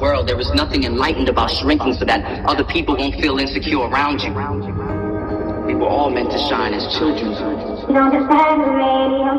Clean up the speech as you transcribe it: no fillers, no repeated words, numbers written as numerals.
world. There is nothing enlightened about shrinking so that other people won't feel insecure around you. We were all meant to shine as children. You don't understand the radio.